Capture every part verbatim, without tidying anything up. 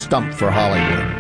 stump for Hollywood.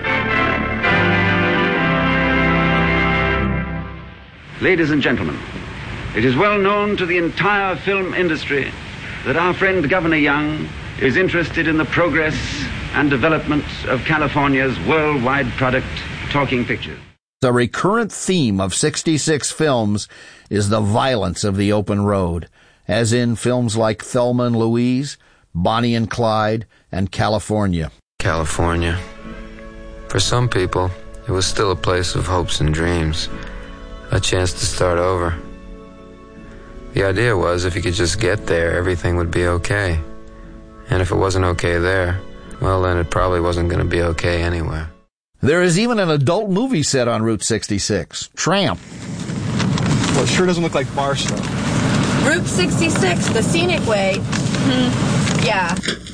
Ladies and gentlemen, it is well known to the entire film industry that our friend Governor Young is interested in the progress and development of California's worldwide product, talking pictures. The recurrent theme of sixty-six films is the violence of the open road, as in films like Thelma and Louise, Bonnie and Clyde, and California. California. For some people, it was still a place of hopes and dreams, a chance to start over. The idea was if you could just get there, everything would be okay. And if it wasn't okay there, well, then it probably wasn't going to be okay anywhere. There is even an adult movie set on Route sixty-six, Tramp. Well, it sure doesn't look like Barstow. Route sixty-six, the scenic way. Hmm. Yeah.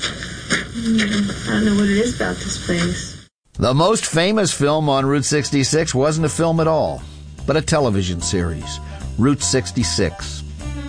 I don't know what it is about this place. The most famous film on Route sixty-six wasn't a film at all, but a television series, Route sixty-six.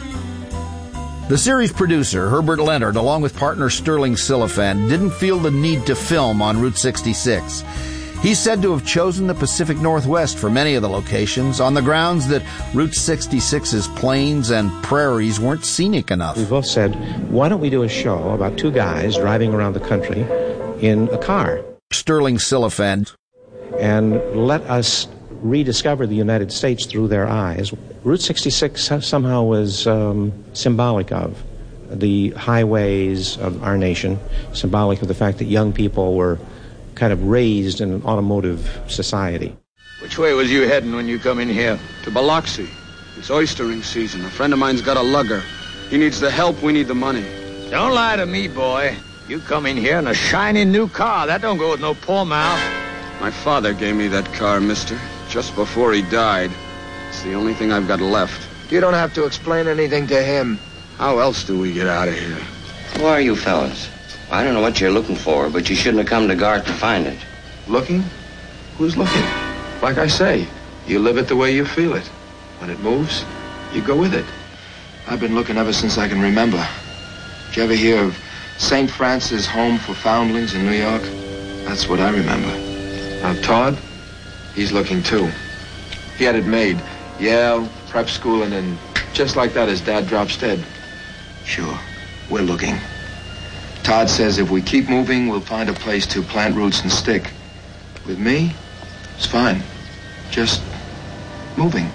The series producer, Herbert Leonard, along with partner Sterling Silliphant, didn't feel the need to film on Route sixty-six. He's said to have chosen the Pacific Northwest for many of the locations on the grounds that Route sixty-six's plains and prairies weren't scenic enough. We both said, why don't we do a show about two guys driving around the country in a car? Sterling Silliphant. And let us rediscover the United States through their eyes. Route sixty-six somehow was um, symbolic of the highways of our nation, symbolic of the fact that young people were kind of raised in an automotive society. Which way was you heading when you come in here? To Biloxi. It's oystering season. A friend of mine's got a lugger. He needs the help, we need the money. Don't lie to me, boy. You come in here in a shiny new car. That don't go with no poor mouth. My father gave me that car, mister, just before he died. It's the only thing I've got left. You don't have to explain anything to him. How else do we get out of here? Who are you fellas? I don't know what you're looking for, but you shouldn't have come to Gart to find it. Looking? Who's looking? Like I say, you live it the way you feel it. When it moves, you go with it. I've been looking ever since I can remember. Did you ever hear of Saint Francis Home for Foundlings in New York? That's what I remember. Now, Todd, he's looking too. He had it made. Yale, prep school, and then just like that, his dad drops dead. Sure, we're looking. Todd says if we keep moving, we'll find a place to plant roots and stick. With me, it's fine. Just moving.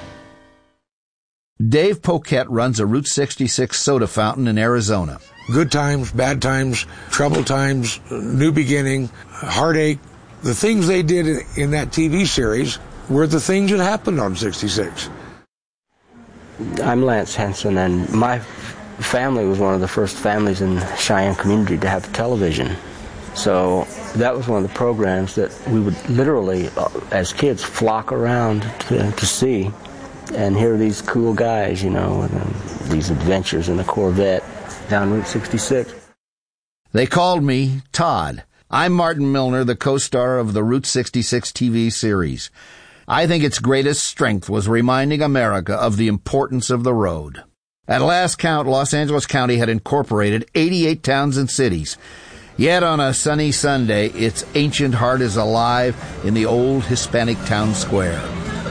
Dave Poquette runs a Route sixty-six soda fountain in Arizona. Good times, bad times, troubled times, new beginning, heartache. The things they did in that T V series were the things that happened on sixty-six. I'm Lance Henson, and my family was one of the first families in the Cheyenne community to have television. So that was one of the programs that we would literally, uh, as kids, flock around to, to see and hear these cool guys, you know, and, um, these adventures in a Corvette down Route sixty-six. They called me Todd. I'm Martin Milner, the co-star of the Route sixty-six T V series. I think its greatest strength was reminding America of the importance of the road. At last count, Los Angeles County had incorporated eighty-eight towns and cities. Yet on a sunny Sunday, its ancient heart is alive in the old Hispanic town square.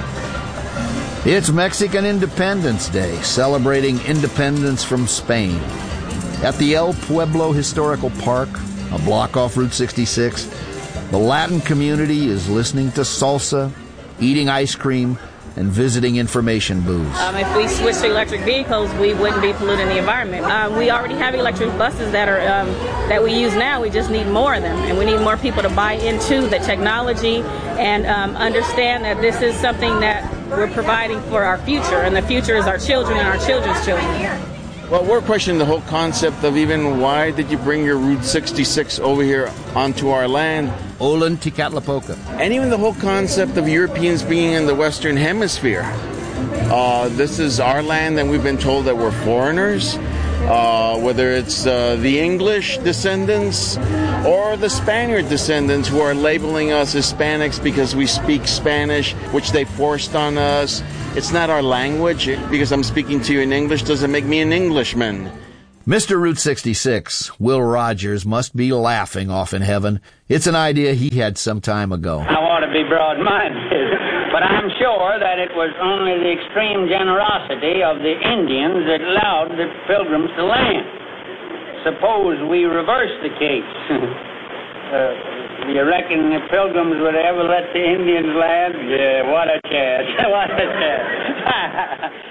It's Mexican Independence Day, celebrating independence from Spain. At the El Pueblo Historical Park, a block off Route sixty-six, the Latin community is listening to salsa, eating ice cream, and visiting information booths. Um, if we switch to electric vehicles, we wouldn't be polluting the environment. Um, we already have electric buses that are um, that we use now. We just need more of them, and we need more people to buy into the technology and um, understand that this is something that we're providing for our future, and the future is our children and our children's children. Well, we're questioning the whole concept of even why did you bring your Route sixty-six over here onto our land? Olin Ticatlapoca. And even the whole concept of Europeans being in the Western Hemisphere. Uh, this is our land, and we've been told that we're foreigners. Uh, whether it's uh, the English descendants or the Spaniard descendants who are labeling us Hispanics because we speak Spanish, which they forced on us. It's not our language. Because I'm speaking to you in English doesn't make me an Englishman. Mister Route sixty-six, Will Rogers, must be laughing off in heaven. It's an idea he had some time ago. I want to be broad-minded, but I'm sure that it was only the extreme generosity of the Indians that allowed the Pilgrims to land. Suppose we reverse the case. uh, you reckon the Pilgrims would ever let the Indians land? Yeah, what a chance. What a chance.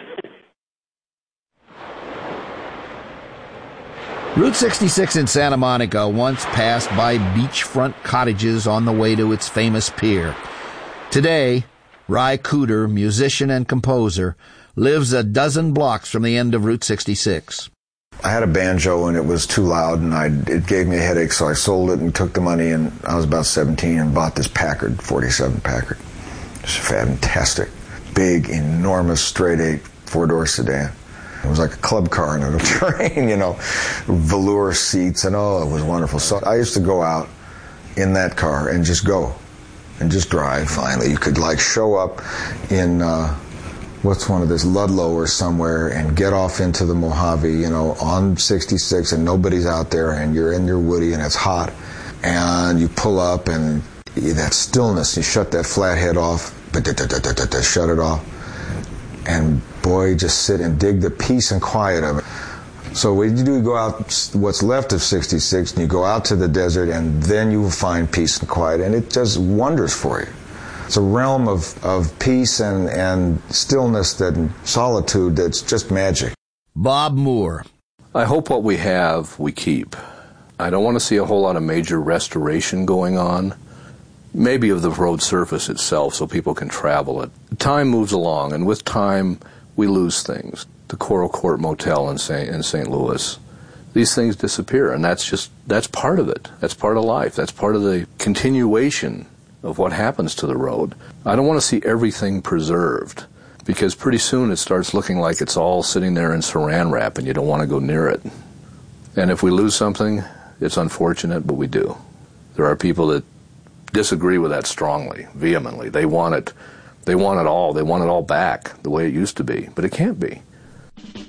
Route sixty-six in Santa Monica once passed by beachfront cottages on the way to its famous pier. Today, Ry Cooder, musician and composer, lives a dozen blocks from the end of Route sixty-six. I had a banjo and it was too loud and I, it gave me a headache, so I sold it and took the money, and I was about seventeen and bought this Packard, forty-seven Packard. It's fantastic. Big, enormous, straight-eight, four-door sedan. It was like a club car in a train, you know, velour seats, and oh, it was wonderful. So I used to go out in that car and just go and just drive. Finally, you could like show up in uh, what's one of this Ludlow or somewhere and get off into the Mojave, you know, on sixty-six, and nobody's out there, and you're in your Woody and it's hot, and you pull up and that stillness, you shut that flathead off, shut it off, and boy, just sit and dig the peace and quiet of it. So what you do, you go out what's left of sixty-six, and you go out to the desert, and then you will find peace and quiet, and it does wonders for you. It's a realm of, of peace and, and stillness and solitude that's just magic. Bob Moore. I hope what we have, we keep. I don't want to see a whole lot of major restoration going on. Maybe of the road surface itself so people can travel it. Time moves along, and with time, we lose things. The Coral Court Motel in Saint in Saint Louis. These things disappear, and that's just, that's part of it. That's part of life. That's part of the continuation of what happens to the road. I don't want to see everything preserved, because pretty soon it starts looking like it's all sitting there in saran wrap, and you don't want to go near it. And if we lose something, it's unfortunate, but we do. There are people that disagree with that strongly, vehemently. They want it, they want it all. They want it all back the way it used to be, but it can't be.